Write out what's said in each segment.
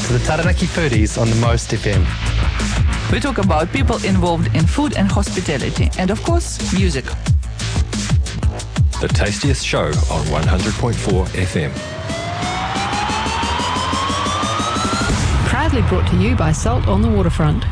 to the Taranaki Foodies on the Most FM. We talk about people involved in food and hospitality, and of course, music. The tastiest show on 100.4 FM. Proudly brought to you by Salt on the Waterfront.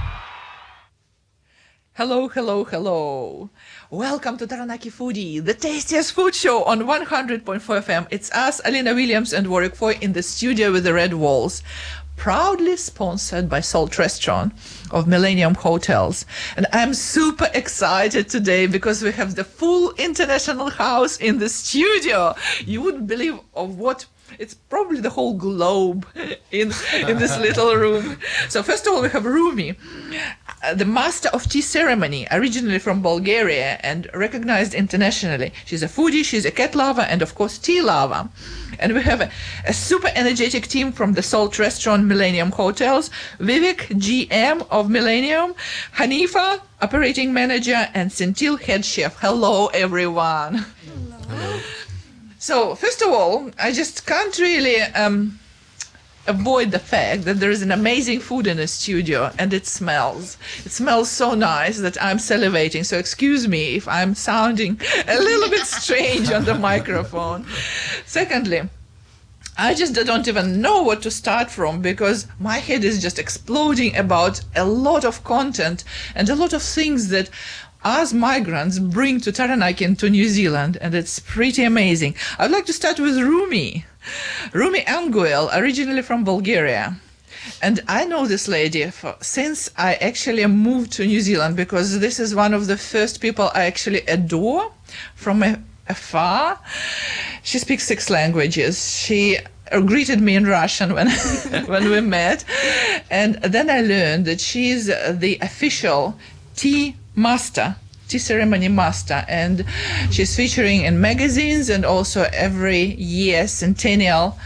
Hello, hello, hello. Welcome to Taranaki Foodie, the tastiest food show on 100.4 FM. It's us, Alina Williams and Warwick Foy, in the studio with the red walls. Proudly sponsored by Salt Restaurant of Millennium Hotels. And I'm super excited today because we have the full international house in the studio. You wouldn't believe of what... It's probably the whole globe in this little room. So first of all, we have Rumi, the master of tea ceremony, originally from Bulgaria and recognized internationally. She's a foodie, she's a cat lover, and of course tea lover. And we have a super energetic team from the Salt Restaurant Millennium Hotels, Vivek, GM of Millennium, Hanifa, operating manager, and Sentil, head chef. Hello, everyone. Hello. So, first of all, I just can't really avoid the fact that there is an amazing food in the studio and it smells. It smells so nice that I'm salivating. So excuse me if I'm sounding a little bit strange on the microphone. Secondly, I just don't even know what to start from because my head is just exploding about a lot of content and a lot of things that us migrants bring to Taranaki and to New Zealand, and it's pretty amazing. I'd like to start with Rumi. Rumi Anguel, originally from Bulgaria. And I know this lady since I actually moved to New Zealand because this is one of the first people I actually adore from afar. She speaks 6 languages. She greeted me in Russian when, when we met. And then I learned that she's the official tea ceremony master, and she's featuring in magazines and also every year centennial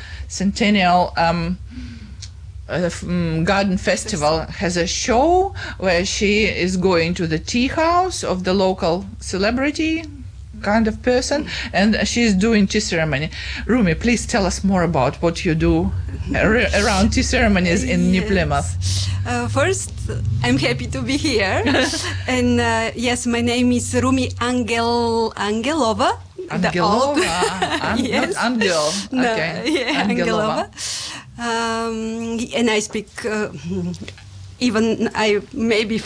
garden festival has a show where she is going to the tea house of the local celebrity kind of person, and she's doing tea ceremony. Rumi, please tell us more about what you do around tea ceremonies in New Plymouth. First, I'm happy to be here. And yes, my name is Rumi Angelova. Angelova? Yes. Not Angel. No, Okay. yeah, Angelova. And I speak... even I maybe